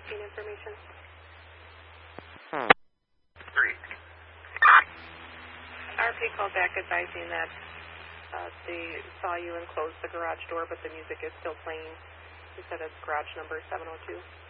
scene information. 3. RP called back advising that they saw you and closed the garage door, but the music is still playing. He said it's garage number 702.